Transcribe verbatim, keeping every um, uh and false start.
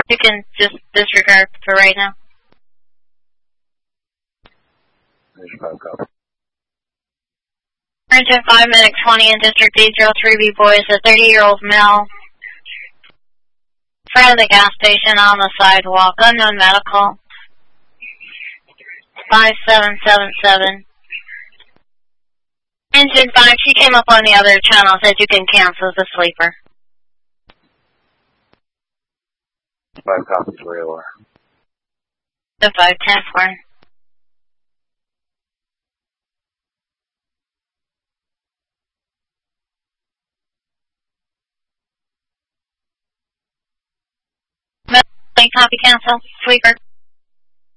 You can just disregard for right now. Engine five, Medic twenty in District eight oh three B, boys, a thirty-year-old male. Front of the gas station on the sidewalk, unknown medical. five seven seven seven. Engine five, she came up on the other channel, said you can cancel the sleeper. five copies, where you are. The five ten four. Copy cancel, sleeper.